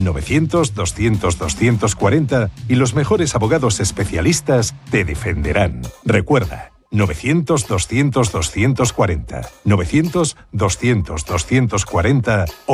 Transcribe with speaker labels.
Speaker 1: 900-200-240 y los mejores abogados especialistas te defenderán. Recuerda, 900-200-240. 900-200-240 o